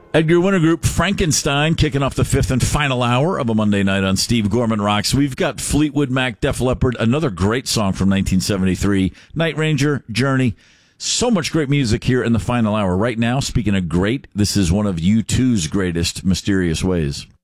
Edgar Winter Group, Frankenstein, kicking off the fifth and final hour of a Monday night on Steve Gorman Rocks. We've got Fleetwood Mac, Def Leppard, another great song from 1973, Night Ranger, Journey. So much great music here in the final hour. Right now, speaking of great, this is one of U2's greatest, Mysterious Ways.